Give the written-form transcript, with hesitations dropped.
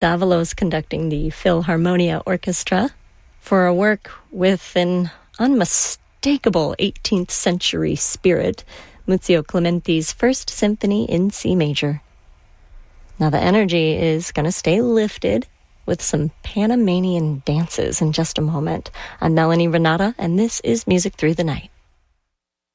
Davalos conducting the Philharmonia Orchestra for a work with an unmistakable 18th century spirit, Muzio Clementi's First Symphony in C major. Now the energy is going to stay lifted with some Panamanian dances in just a moment. I'm Melanie Renata, and this is Music Through the Night.